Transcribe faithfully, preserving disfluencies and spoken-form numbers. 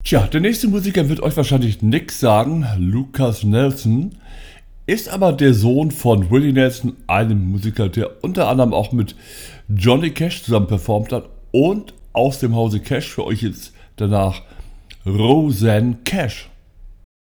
Tja, der nächste Musiker wird euch wahrscheinlich nix sagen. Lukas Nelson ist aber der Sohn von Willie Nelson, einem Musiker, der unter anderem auch mit Johnny Cash zusammen performt hat. Und aus dem Hause Cash für euch jetzt danach Rosanne Cash.